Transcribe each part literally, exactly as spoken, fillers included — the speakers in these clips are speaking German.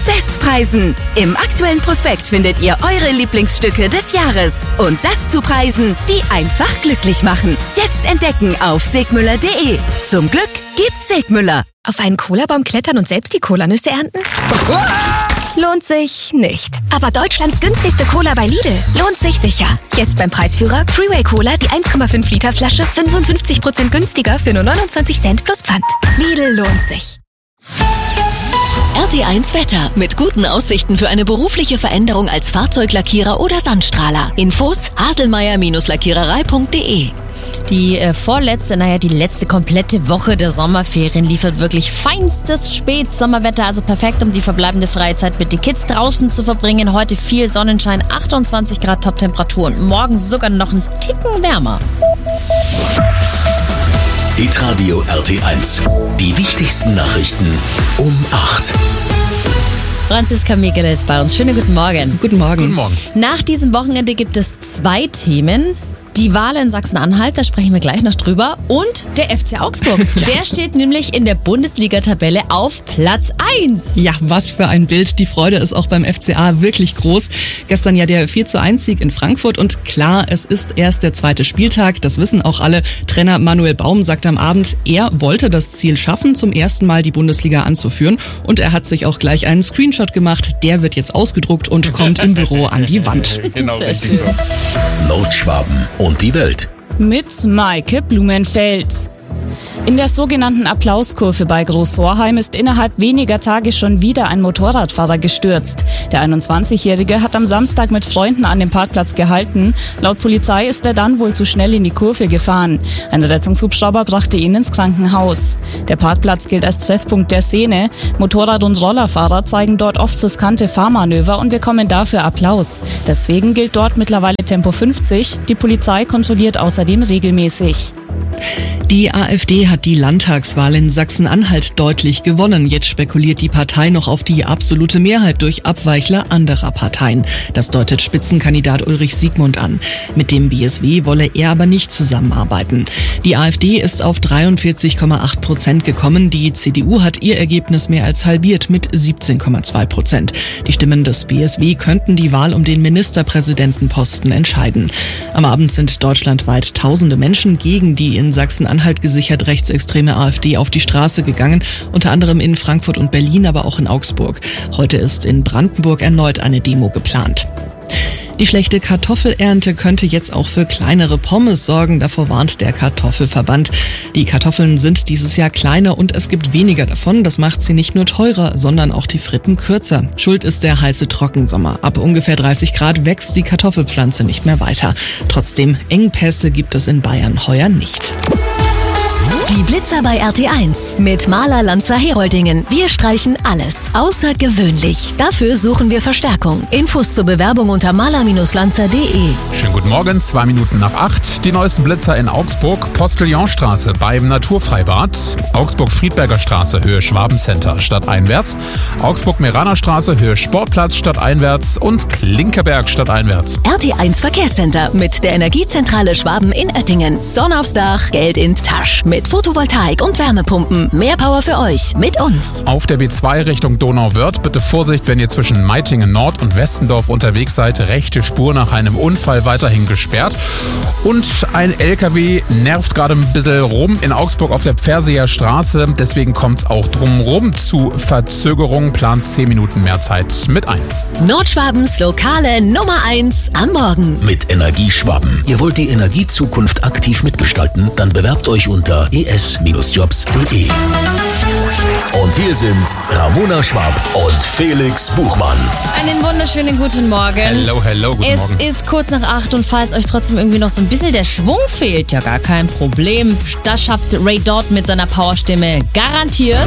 Bestpreisen. Im aktuellen Prospekt findet ihr eure Lieblingsstücke des Jahres. Und das zu Preisen, die einfach glücklich machen. Jetzt entdecken auf segmüller punkt de. Zum Glück gibt's Segmüller. Auf einen Cola-Baum klettern und selbst die Colanüsse ernten? Lohnt sich nicht. Aber Deutschlands günstigste Cola bei Lidl lohnt sich sicher. Jetzt beim Preisführer Freeway Cola, die eins Komma fünf Liter Flasche, fünfundfünfzig Prozent günstiger für nur neunundzwanzig Cent plus Pfand. Lidl lohnt sich. R T eins Wetter mit guten Aussichten für eine berufliche Veränderung als Fahrzeuglackierer oder Sandstrahler. Infos haselmeier Lackiererei punkt de. Die äh, vorletzte, naja, die letzte komplette Woche der Sommerferien liefert wirklich feinstes Spätsommerwetter, also perfekt, um die verbleibende Freizeit mit den Kids draußen zu verbringen. Heute viel Sonnenschein, achtundzwanzig Grad Top-Temperatur und morgen sogar noch einen Ticken wärmer. Hitradio R T eins. Die wichtigsten Nachrichten um acht. Franziska Megele ist bei uns. Schönen guten Morgen. Guten Morgen. Guten Morgen. Nach diesem Wochenende gibt es zwei Themen. Die Wahl in Sachsen-Anhalt, da sprechen wir gleich noch drüber. Und der F C Augsburg. Ja. Der steht nämlich in der Bundesliga-Tabelle auf Platz eins. Ja, was für ein Bild. Die Freude ist auch beim F C A wirklich groß. Gestern ja der vier zu eins Sieg in Frankfurt. Und klar, es ist erst der zweite Spieltag. Das wissen auch alle. Trainer Manuel Baum sagte am Abend, er wollte das Ziel schaffen, zum ersten Mal die Bundesliga anzuführen. Und er hat sich auch gleich einen Screenshot gemacht. Der wird jetzt ausgedruckt und kommt im Büro an die Wand. Genau, Sehr richtig schön. so. Nordschwaben und die Welt. Mit Maike Blumenfeld. In der sogenannten Applauskurve bei Großhorheim ist innerhalb weniger Tage schon wieder ein Motorradfahrer gestürzt. Der einundzwanzigjährige hat am Samstag mit Freunden an dem Parkplatz gehalten. Laut Polizei ist er dann wohl zu schnell in die Kurve gefahren. Ein Rettungshubschrauber brachte ihn ins Krankenhaus. Der Parkplatz gilt als Treffpunkt der Szene. Motorrad- und Rollerfahrer zeigen dort oft riskante Fahrmanöver und bekommen dafür Applaus. Deswegen gilt dort mittlerweile Tempo fünfzig. Die Polizei kontrolliert außerdem regelmäßig. Die AfD hat die Landtagswahl in Sachsen-Anhalt deutlich gewonnen. Jetzt spekuliert die Partei noch auf die absolute Mehrheit durch Abweichler anderer Parteien. Das deutet Spitzenkandidat Ulrich Siegmund an. Mit dem B S W wolle er aber nicht zusammenarbeiten. Die AfD ist auf dreiundvierzig Komma acht Prozent gekommen. Die C D U hat ihr Ergebnis mehr als halbiert mit siebzehn Komma zwei Prozent. Die Stimmen des B S W könnten die Wahl um den Ministerpräsidentenposten entscheiden. Am Abend sind deutschlandweit tausende Menschen gegen die in Sachsen-Anhalt gesichert rechtsextreme AfD auf die Straße gegangen, unter anderem in Frankfurt und Berlin, aber auch in Augsburg. Heute ist in Brandenburg erneut eine Demo geplant. Die schlechte Kartoffelernte könnte jetzt auch für kleinere Pommes sorgen, davor warnt der Kartoffelverband. Die Kartoffeln sind dieses Jahr kleiner und es gibt weniger davon. Das macht sie nicht nur teurer, sondern auch die Fritten kürzer. Schuld ist der heiße Trockensommer. Ab ungefähr dreißig Grad wächst die Kartoffelpflanze nicht mehr weiter. Trotzdem, Engpässe gibt es in Bayern heuer nicht. Die Blitzer bei R T eins mit Maler Lanzer Heroldingen. Wir streichen alles außergewöhnlich. Dafür suchen wir Verstärkung. Infos zur Bewerbung unter maler Lanzer punkt de. Schönen guten Morgen, zwei Minuten nach acht. Die neuesten Blitzer in Augsburg, Postillonstraße beim Naturfreibad, Augsburg-Friedberger Straße, Höhe Schwabencenter, stadteinwärts, Augsburg-Meraner Straße, Höhe Sportplatz, stadteinwärts und Klinkerberg, stadteinwärts. R T eins Verkehrscenter mit der Energiezentrale Schwaben in Oettingen. Sonne aufs Dach, Geld in Tasch. Mit Photovoltaik und Wärmepumpen. Mehr Power für euch mit uns. Auf der B zwei Richtung Donauwörth bitte Vorsicht, wenn ihr zwischen Meitingen Nord und Westendorf unterwegs seid. Rechte Spur nach einem Unfall weiterhin gesperrt. Und ein L K W nervt gerade ein bisschen rum in Augsburg auf der Pferseer Straße. Deswegen kommt es auch drumrum zu Verzögerungen. Plant zehn Minuten mehr Zeit mit ein. Nordschwabens lokale Nummer eins am Morgen. Mit Energieschwaben. Ihr wollt die Energiezukunft aktiv mitgestalten? Dann bewerbt euch unter e s Jobs punkt de. Und hier sind Ramona Schwab und Felix Buchmann. Einen wunderschönen guten Morgen. Hello, hello, guten es Morgen. Es ist kurz nach acht und falls euch trotzdem irgendwie noch so ein bisschen der Schwung fehlt, ja gar kein Problem. Das schafft Ray Dodd mit seiner Powerstimme garantiert.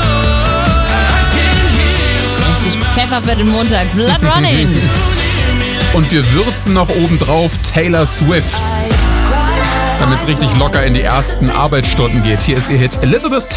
Richtig Pfeffer für den Montag. Blood Running. Und wir würzen noch obendrauf Taylor Swift, damit es richtig locker in die ersten Arbeitsstunden geht. Hier ist ihr Hit Elizabeth